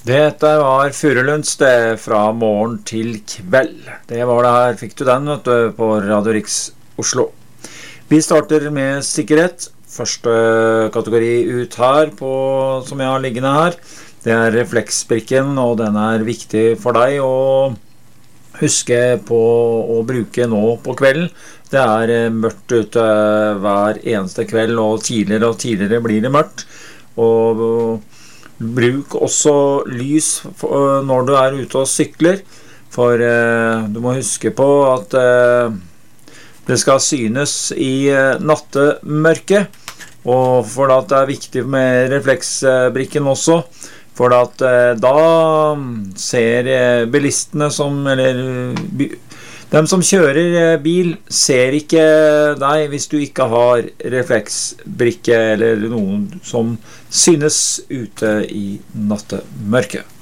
Dette var Furulunds det fra morgen til kveld. Det var det her, fikk du den vet du, på Radio Riks Oslo. Vi starter med sikkerhet. Første kategori ut her, som jeg har liggende her. Det er refleksbrikken, og den er viktig for deg å huske på å bruke nå på kvelden. Det er mørkt ute hver eneste kveld, og tidligere blir det mørkt. Og bruk også lys når du er ute og sykler, for du må huske på at det skal synes i nattemørket, og for at det er viktig med refleksbrikken også, for at da ser bilistene dem som kjører bil ser ikke deg hvis du ikke har refleksbrikke eller noen som synes ute i nattemørket.